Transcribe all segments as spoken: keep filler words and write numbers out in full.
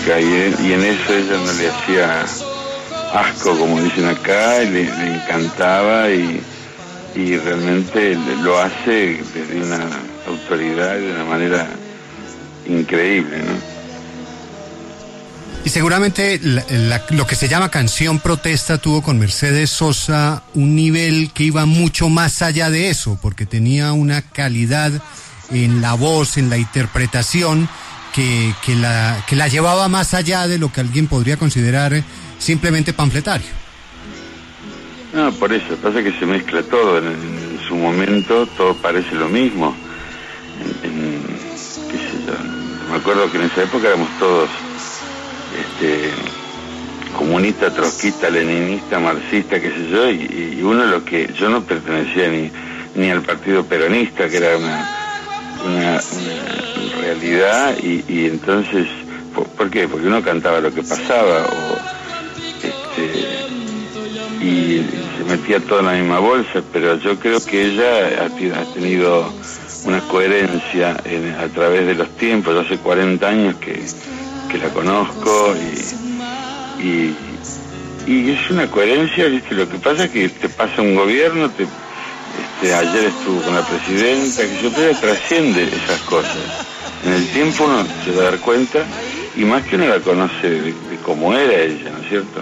música, y, y en eso ella no le hacía asco, como dicen acá, y le, le encantaba, y, y realmente lo hace desde una autoridad, de una manera increíble, ¿no? Y seguramente la, la, lo que se llama canción protesta tuvo con Mercedes Sosa un nivel que iba mucho más allá de eso, porque tenía una calidad en la voz, en la interpretación, que, que, la, que la llevaba más allá de lo que alguien podría considerar simplemente panfletario. No, por eso, pasa que se mezcla todo, en, en su momento todo parece lo mismo. En, en, qué sé yo, me acuerdo que en esa época éramos todos este comunista, trotskista, leninista, marxista, qué sé yo, y, y uno lo que yo no pertenecía ni ni al partido peronista, que era una una, una realidad, y, y entonces ¿por, ¿por qué? Porque uno cantaba lo que pasaba, o este y se metía todo en la misma bolsa, pero yo creo que ella ha, ha tenido una coherencia en, a través de los tiempos. Yo hace cuarenta años que que la conozco, y, y, y es una coherencia, ¿viste? Lo que pasa es que te pasa un gobierno, te, este, ayer estuvo con la presidenta, que yo creo que trasciende esas cosas. En el tiempo uno se va a dar cuenta, y más que uno la conoce de, de cómo era ella, ¿no es cierto?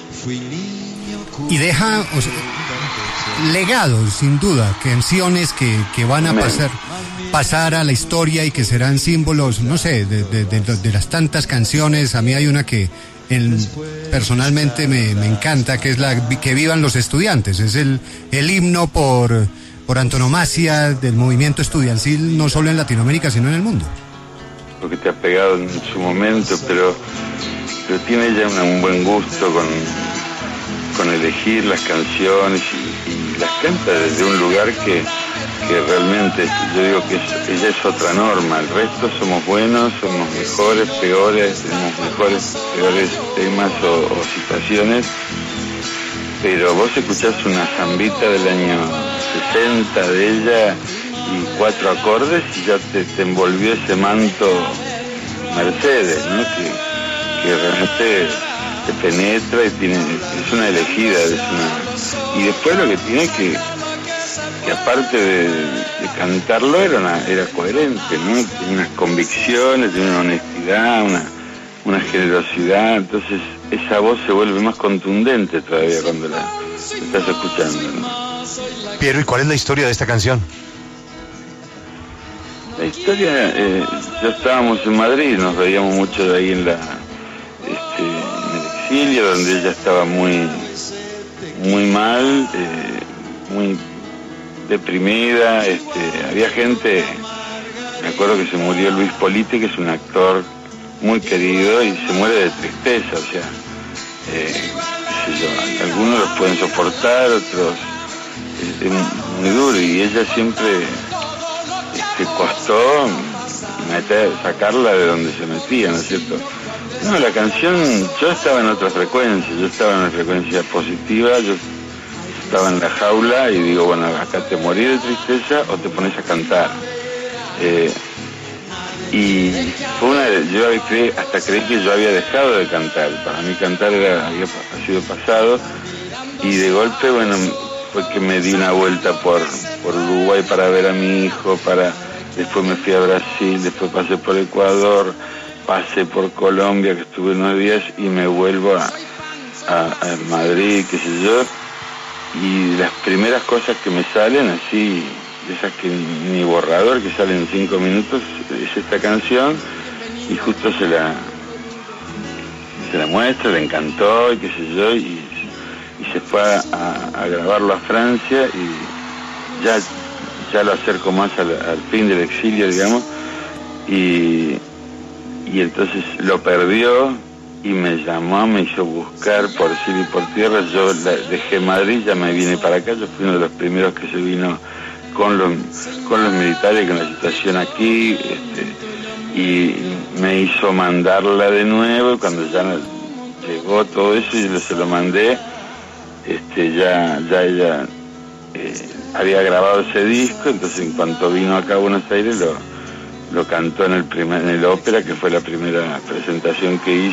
Y deja, o sea, legados, sin duda, canciones que, que van a pasar pasar a la historia y que serán símbolos, no sé, de, de, de, de las tantas canciones. A mí hay una que en, personalmente me, me encanta, que es la que vivan los estudiantes. Es el, el himno por, por antonomasia del movimiento estudiantil, no solo en Latinoamérica, sino en el mundo. Porque te ha pegado en su momento, pero, pero tiene ya una, un buen gusto con, con elegir las canciones, y, y las canta desde un lugar que que realmente, yo digo que es, ella es otra norma. El resto somos buenos, somos mejores, peores, tenemos mejores, peores temas o, o situaciones, pero vos escuchás una zambita del año sesenta de ella y cuatro acordes y ya te, te envolvió ese manto Mercedes, ¿no? Que, que realmente te penetra, y tiene, es una elegida, es una, y después lo que tiene que que aparte de, de cantarlo era una, era coherente, ¿no? Tiene unas convicciones, tiene una honestidad, una, una generosidad, entonces esa voz se vuelve más contundente todavía cuando la, la estás escuchando, ¿no? Piero, ¿y cuál es la historia de esta canción? La historia, eh, ya estábamos en Madrid, nos veíamos mucho de ahí en la este, en el exilio, donde ella estaba muy muy mal, eh, muy deprimida, este, había gente, me acuerdo que se murió Luis Politi, que es un actor muy querido, y se muere de tristeza, o sea, eh, qué sé yo, algunos los pueden soportar, otros es, es muy duro, y ella siempre este, costó meter, sacarla de donde se metía, ¿no es cierto? No, la canción, yo estaba en otra frecuencia, yo estaba en una frecuencia positiva, yo estaba en la jaula y digo, bueno, acá te morís de tristeza o te pones a cantar. Eh, y fue una, yo creí, hasta creí que yo había dejado de cantar. Para mí cantar era, había sido pasado, y de golpe, bueno, fue que me di una vuelta por, por Uruguay para ver a mi hijo, para después me fui a Brasil, después pasé por Ecuador, pasé por Colombia, que estuve nueve días, y me vuelvo a, a, a Madrid, qué sé yo. Y las primeras cosas que me salen así, de esas que ni borrador, que salen en cinco minutos, es esta canción, y justo se la se la muestra, le encantó, y qué sé yo, y, y se fue a, a, a grabarlo a Francia, y ya, ya lo acerco más al, al fin del exilio, digamos, y, y entonces lo perdió, y me llamó, me hizo buscar por cielo y por tierra. Yo la, dejé Madrid, ya me vine para acá, yo fui uno de los primeros que se vino con los, con los militares, con la situación aquí, este, y me hizo mandarla de nuevo, y cuando ya llegó todo eso y se lo mandé, este, ya, ya ella eh, había grabado ese disco, entonces en cuanto vino acá a Buenos Aires lo, lo cantó en el primer, en el ópera, que fue la primera presentación que hice.